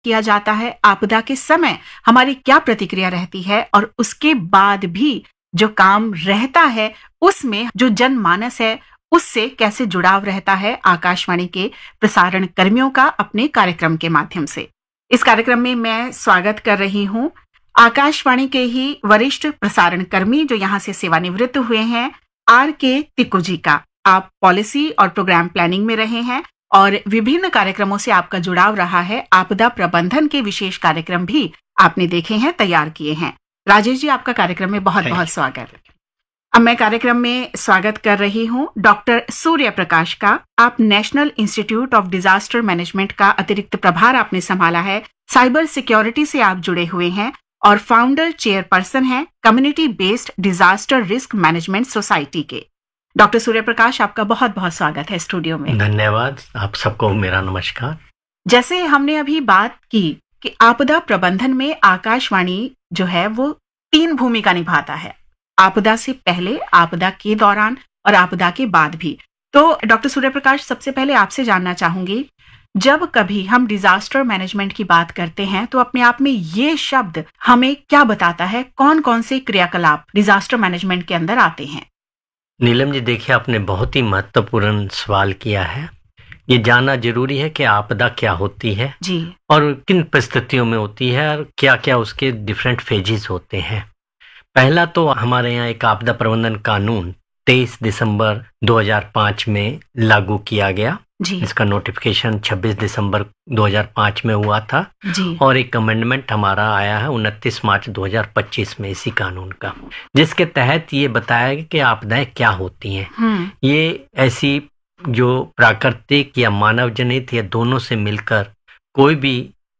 किया जाता है, आपदा के समय हमारी क्या प्रतिक्रिया रहती है और उसके बाद भी जो काम रहता है उसमें जो जनमानस है उससे कैसे जुड़ाव रहता है आकाशवाणी के प्रसारण कर्मियों का अपने कार्यक्रम के माध्यम से। इस कार्यक्रम में मैं स्वागत कर रही हूं आकाशवाणी के ही वरिष्ठ प्रसारण कर्मी जो यहां से सेवानिवृत्त हुए हैं, R.K. तिक्कू जी का। आप पॉलिसी और प्रोग्राम प्लानिंग में रहे हैं और विभिन्न कार्यक्रमों से आपका जुड़ाव रहा है। आपदा प्रबंधन के विशेष कार्यक्रम भी आपने देखे हैं, तैयार किए हैं। राजेश जी, आपका कार्यक्रम में बहुत बहुत स्वागत। अब मैं कार्यक्रम में स्वागत कर रही हूं डॉक्टर सूर्य प्रकाश का। आप national institute of disaster management का अतिरिक्त प्रभार आपने संभाला है। साइबर सिक्योरिटी से आप जुड़े हुए हैं और फाउंडर चेयरपर्सन हैं community based disaster risk management society के। डॉक्टर सूर्य प्रकाश, आपका बहुत बहुत स्वागत है स्टूडियो में। धन्यवाद। आप सबको मेरा नमस्कार। जैसे हमने अभी बात की कि आपदा प्रबंधन में आकाशवाणी जो है वो 3 भूमिका निभाता है, आपदा से पहले, आपदा के दौरान और आपदा के बाद भी। तो डॉक्टर सूर्य प्रकाश, सबसे पहले आपसे जानना चाहूंगी, जब कभी हम डिजास्टर मैनेजमेंट की बात करते हैं तो अपने आप में ये शब्द हमें क्या बताता है? कौन कौन से क्रियाकलाप डिजास्टर मैनेजमेंट के अंदर आते हैं? नीलम जी, देखिए, आपने बहुत ही महत्वपूर्ण सवाल किया है। ये जानना जरूरी है कि आपदा क्या होती है जी, और किन परिस्थितियों में होती है और क्या क्या उसके डिफरेंट फेजेस होते हैं। पहला तो हमारे यहाँ एक आपदा प्रबंधन कानून 23 दिसंबर 2005 में लागू किया गया जी, इसका नोटिफिकेशन 26 दिसंबर 2005 में हुआ था जी, और एक अमेंडमेंट हमारा आया है 29 मार्च 2025 में इसी कानून का, जिसके तहत ये बताया गया कि आपदाएं क्या होती हैं। ये ऐसी जो प्राकृतिक या मानव जनित या दोनों से मिलकर कोई भी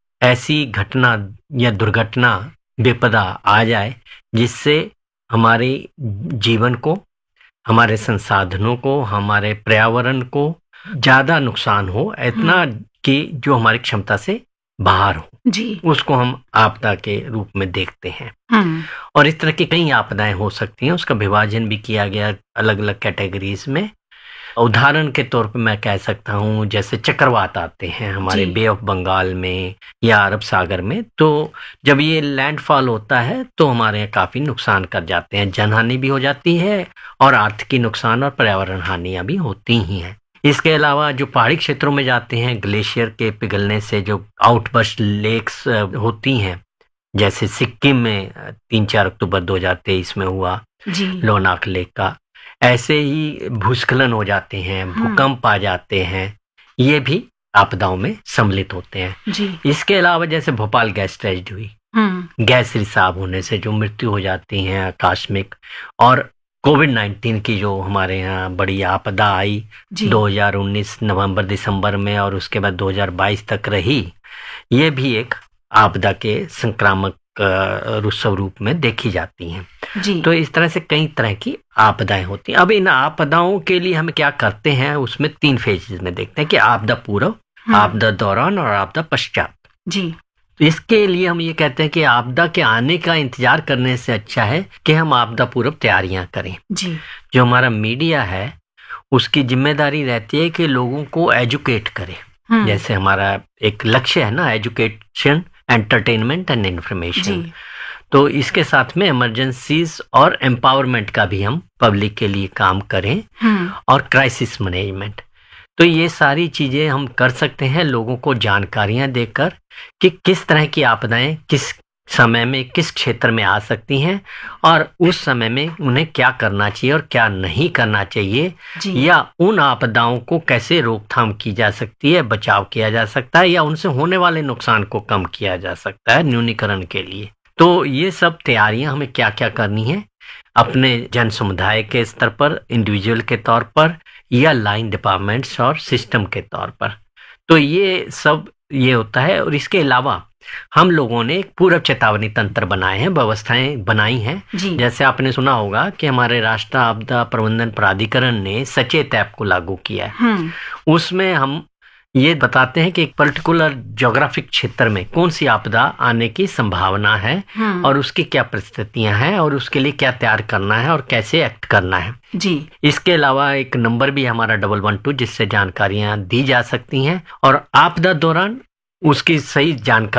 ऐसी घटना या दुर्घटना विपदा आ जाए जिससे हमारे जीवन को, हमारे संसाधनों को, हमारे पर्यावरण को ज्यादा नुकसान हो, इतना कि जो हमारी क्षमता से बाहर हो जी, उसको हम आपदा के रूप में देखते हैं। और इस तरह की कई आपदाएं हो सकती हैं, उसका विभाजन भी किया गया अलग अलग कैटेगरीज में। उदाहरण के तौर पे मैं कह सकता हूँ, जैसे चक्रवात आते हैं हमारे बे ऑफ बंगाल में या अरब सागर में, तो जब ये लैंडफॉल होता है तो हमारे यहाँ काफी नुकसान कर जाते हैं, जनहानि भी हो जाती है और आर्थिक नुकसान और पर्यावरण हानियां भी होती ही हैं। इसके अलावा जो पहाड़ी क्षेत्रों में जाते हैं, ग्लेशियर के पिघलने से जो आउटबर्स्ट लेक्स होती हैं, जैसे सिक्किम में 3-4 अक्टूबर 2023 में हुआ लोनाक लेक का, ऐसे ही भूस्खलन हो जाते हैं, भूकंप आ जाते हैं, ये भी आपदाओं में सम्मिलित होते हैं जी। इसके अलावा जैसे भोपाल गैस ट्रेजेडी हुई, गैस रिसाव होने से जो मृत्यु हो जाती है आकस्मिक, और कोविड-19 की जो हमारे यहाँ बड़ी आपदा आई 2019 नवंबर दिसंबर में और उसके बाद 2022 तक रही, ये भी एक आपदा के संक्रामक स्वरूप में देखी जाती हैं। तो इस तरह से कई तरह की आपदाएं होती हैं। अब इन आपदाओं के लिए हम क्या करते हैं, उसमें 3 फेजेस में देखते हैं कि आपदा पूर्व, आपदा दौरान और आपदा पश्चात जी। इसके लिए हम ये कहते हैं कि आपदा के आने का इंतजार करने से अच्छा है कि हम आपदा पूर्व तैयारियां करें जी। जो हमारा मीडिया है उसकी जिम्मेदारी रहती है कि लोगों को एजुकेट करे। जैसे हमारा एक लक्ष्य है ना, एजुकेशन, एंटरटेनमेंट एंड इंफॉर्मेशन, तो इसके साथ में इमरजेंसीज और एम्पावरमेंट का भी हम पब्लिक के लिए काम करें और क्राइसिस मैनेजमेंट। तो ये सारी चीजें हम कर सकते हैं लोगों को जानकारियां देकर कि किस तरह की आपदाएं किस समय में किस क्षेत्र में आ सकती हैं और उस समय में उन्हें क्या करना चाहिए और क्या नहीं करना चाहिए, या उन आपदाओं को कैसे रोकथाम की जा सकती है, बचाव किया जा सकता है, या उनसे होने वाले नुकसान को कम किया जा सकता है न्यूनीकरण के लिए। तो ये सब तैयारियां हमें क्या क्या करनी है अपने जन समुदाय के स्तर पर, इंडिविजुअल के तौर पर, या लाइन डिपार्टमेंट्स और सिस्टम के तौर पर। तो ये सब ये होता है। और इसके अलावा हम लोगों ने एक पूर्व चेतावनी तंत्र बनाए हैं, व्यवस्थाएं बनाई हैं। जैसे आपने सुना होगा कि हमारे राष्ट्रीय आपदा प्रबंधन प्राधिकरण ने सचेत ऐप को लागू किया है। उसमें हम ये बताते हैं कि एक पर्टिकुलर ज्योग्राफिक क्षेत्र में कौन सी आपदा आने की संभावना है और उसकी क्या परिस्थितियां हैं और उसके लिए क्या तैयार करना है और कैसे एक्ट करना है जी। इसके अलावा एक नंबर भी हमारा 112 जिससे जानकारियां दी जा सकती हैं। और आपदा दौरान उसकी सही जानकारी